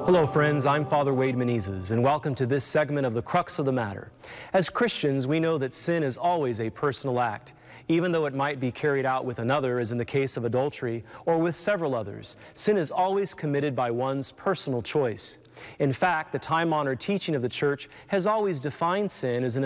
Hello friends, I'm Father Wade Menezes, and welcome to this segment of The Crux of the Matter. As Christians, we know that sin is always a personal act. Even though it might be carried out with another, as in the case of adultery, or with several others, sin is always committed by one's personal choice. In fact, the time-honored teaching of the Church has always defined sin as an